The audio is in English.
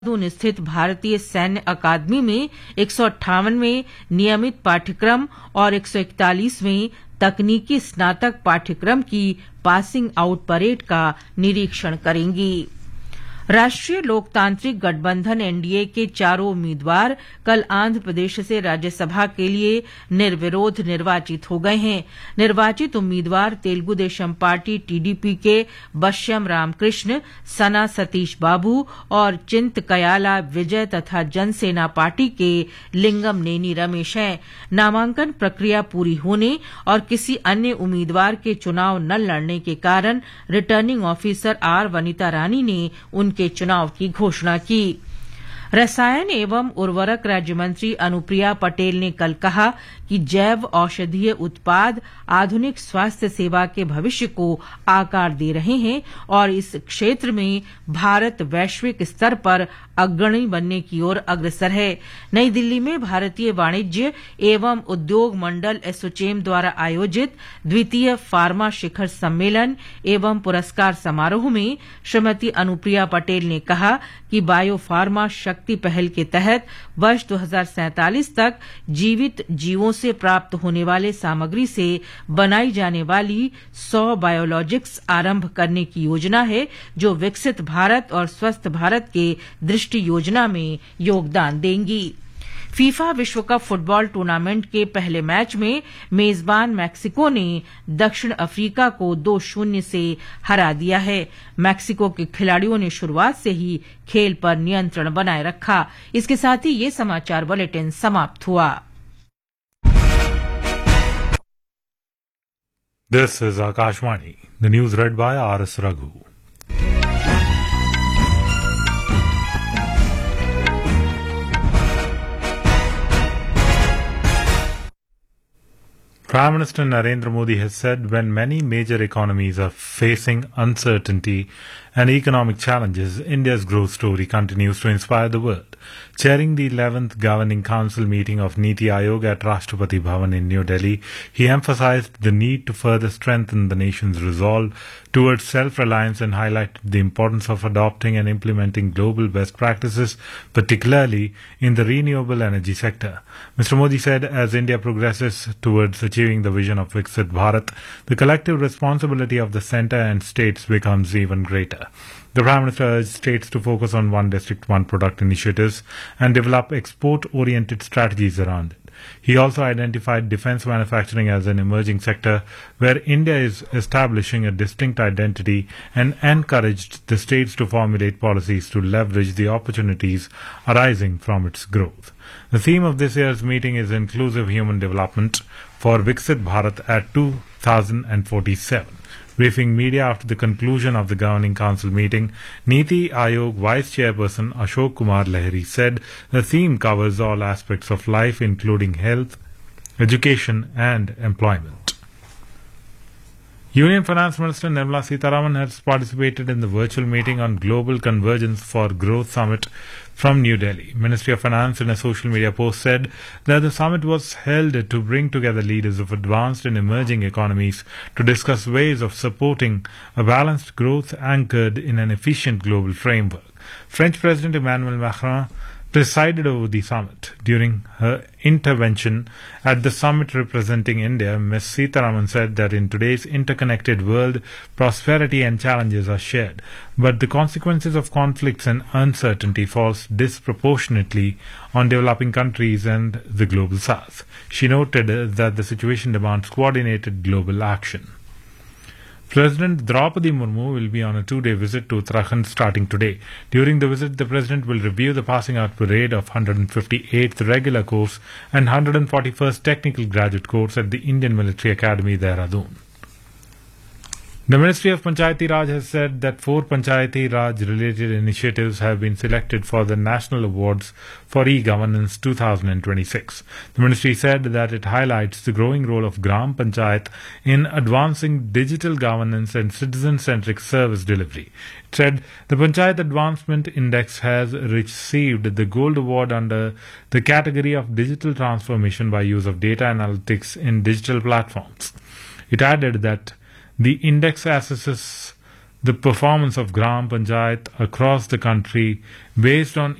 देहरादून स्थित भारतीय सैन्य अकादमी में 158वें नियमित पाठ्यक्रम और 141वें तकनीकी स्नातक पाठ्यक्रम की पासिंग आउट परेड का निरीक्षण करेंगी। राष्ट्रीय लोकतांत्रिक गठबंधन एनडीए के चारों उम्मीदवार कल आंध्र प्रदेश से राज्यसभा के लिए निर्विरोध निर्वाचित हो गए हैं। निर्वाचित उम्मीदवार तेलुगु देशम पार्टी टीडीपी के बश्यम रामकृष्ण, सना सतीश बाबू और चिंत कयाला विजय तथा जनसेना पार्टी के लिंगम नेनी रमेश हैं। नामांकन प्रक्रिया पूरी होने और किसी अन्य उम्मीदवार के चुनाव न लड़ने के कारण रिटर्निंग ऑफिसर आर वनिता रानी ने उनके चुनाव की घोषणा की। रसायन एवं उर्वरक राज्य मंत्री अनुप्रिया पटेल ने कल कहा कि जैव औषधीय उत्पाद आधुनिक स्वास्थ्य सेवा के भविष्य को आकार दे रहे हैं और इस क्षेत्र में भारत वैश्विक स्तर पर अग्रणी बनने की ओर अग्रसर है। नई दिल्ली में भारतीय वाणिज्य एवं उद्योग मंडल एसोचेम द्वारा आयोजित द्वितीय फार्मा शिखर सम्मेलन एवं पुरस्कार समारोह में श्रीमती अनुप्रिया पटेल ने कहा कि बायो फार्मा शक्ति पहल के तहत वर्ष 2047 तक जीवित जीवों से प्राप्त होने वाले सामग्री से बनाई जाने वाली 100 बायोलॉजिक्स आरंभ करने की योजना है, जो विकसित भारत और स्वस्थ भारत के दृष्टि योजना में योगदान देंगी। फीफा विश्व कप फुटबॉल टूर्नामेंट के पहले मैच में मेजबान मैक्सिको ने दक्षिण अफ्रीका को 2-0 से हरा दिया है। मैक्सिको के खिलाड़ियों ने शुरुआत से ही खेल पर नियंत्रण बनाए रखा। इसके साथ ही ये समाचार बुलेटिन समाप्त हुआ। This is Akashvani. The news read by R.S. Raghu. Prime Minister Narendra Modi has said when many major economies are facing uncertainty and economic challenges, India's growth story continues to inspire the world. Chairing the 11th Governing Council meeting of Niti Aayog at Rashtrapati Bhavan in New Delhi, he emphasized the need to further strengthen the nation's resolve towards self-reliance and highlighted the importance of adopting and implementing global best practices, particularly in the renewable energy sector. Mr. Modi said as India progresses towards achieving the vision of Viksit Bharat, the collective responsibility of the centre and states becomes even greater. The Prime Minister urged states to focus on one district, one product initiatives and develop export-oriented strategies around it. He also identified defence manufacturing as an emerging sector where India is establishing a distinct identity and encouraged the states to formulate policies to leverage the opportunities arising from its growth. The theme of this year's meeting is Inclusive Human Development for Viksit Bharat at 2047. Briefing media after the conclusion of the Governing Council meeting, Niti Aayog Vice Chairperson Ashok Kumar Lahiri said the theme covers all aspects of life including health, education and employment. Union Finance Minister Nirmala Sitharaman has participated in the virtual meeting on Global Convergence for Growth Summit from New Delhi. Ministry of Finance in a social media post said that the summit was held to bring together leaders of advanced and emerging economies to discuss ways of supporting a balanced growth anchored in an efficient global framework. French President Emmanuel Macron presided over the summit. During her intervention at the summit representing India, Ms. Sitharaman said that in today's interconnected world, prosperity and challenges are shared, but the consequences of conflicts and uncertainty falls disproportionately on developing countries and the global south. She noted that the situation demands coordinated global action. President Draupadi Murmu will be on a 2-day visit to Uttarakhand starting today. During the visit, the President will review the passing out parade of 158th regular course and 141st technical graduate course at the Indian Military Academy, Dehradun. The Ministry of Panchayati Raj has said that 4 Panchayati Raj related initiatives have been selected for the National Awards for E-Governance 2026. The Ministry said that it highlights the growing role of Gram Panchayat in advancing digital governance and citizen-centric service delivery. It said the Panchayat Advancement Index has received the Gold Award under the category of digital transformation by use of data analytics in digital platforms. It added that the index assesses the performance of Gram Panchayat across the country based on